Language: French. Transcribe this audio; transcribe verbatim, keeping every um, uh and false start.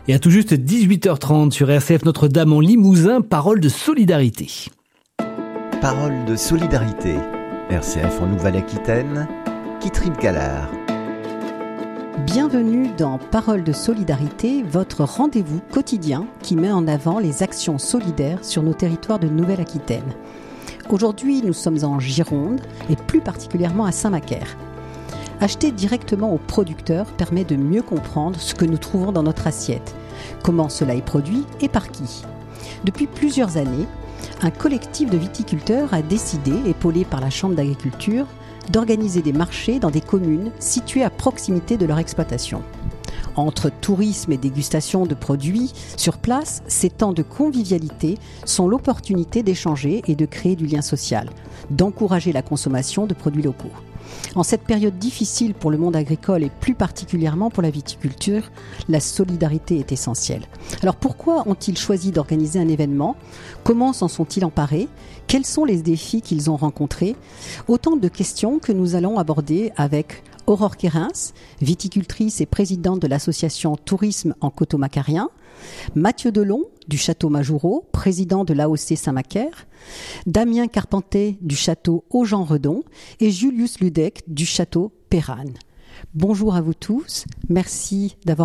Et à tout juste dix-huit heures trente sur R C F Notre-Dame en Limousin, parole de solidarité. Parole de solidarité. R C F en Nouvelle-Aquitaine, Kitrin Calard. Bienvenue dans Parole de solidarité, votre rendez-vous quotidien qui met en avant les actions solidaires sur nos territoires de Nouvelle-Aquitaine. Aujourd'hui, nous sommes en Gironde et plus particulièrement à Saint-Macaire. Acheter directement aux producteurs permet de mieux comprendre ce que nous trouvons dans notre assiette, comment cela est produit et par qui. Depuis plusieurs années, un collectif de viticulteurs a décidé, épaulé par la Chambre d'agriculture, d'organiser des marchés dans des communes situées à proximité de leur exploitation. Entre tourisme et dégustation de produits sur place, ces temps de convivialité sont l'opportunité d'échanger et de créer du lien social, d'encourager la consommation de produits locaux. En cette période difficile pour le monde agricole et plus particulièrement pour la viticulture, la solidarité est essentielle. Alors pourquoi ont-ils choisi d'organiser un événement ? Comment s'en sont-ils emparés ? Quels sont les défis qu'ils ont rencontrés ? Autant de questions que nous allons aborder avec Aurore Kérins, viticultrice et présidente de l'association Tourisme en Coteaux-Macarien, Mathieu Delon du Château Majoureau, président de l'A O C Saint-Macaire, Damien Carpenter du Château Aujean-Redon et Julius Ludek du Château Péranne. Bonjour à vous tous, merci d'avoir